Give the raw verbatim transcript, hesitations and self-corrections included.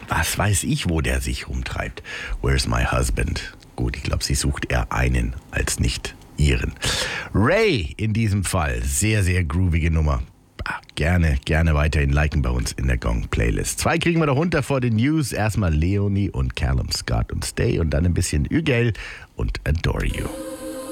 Was weiß ich, wo der sich rumtreibt. Where's my husband? Gut, ich glaube, sie sucht eher einen als nicht ihren. Ray in diesem Fall. Sehr, sehr groovige Nummer. Gerne, gerne weiterhin liken bei uns in der Gong-Playlist. Zwei kriegen wir noch runter vor den News. Erstmal Leonie und Callum Scott und Stay und dann ein bisschen Ügel und Adore You.